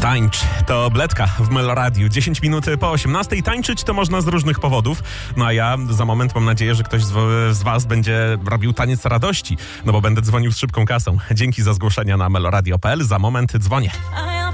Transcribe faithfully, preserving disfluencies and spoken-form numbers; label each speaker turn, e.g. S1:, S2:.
S1: Tańcz to Bledka w Meloradiu. dziesięć minut po osiemnastej. Tańczyć to można z różnych powodów. No a ja za moment mam nadzieję, że ktoś z, z was będzie robił taniec radości. No bo będę dzwonił z szybką kasą. Dzięki za zgłoszenia na meloradio kropka p l. Za moment dzwonię.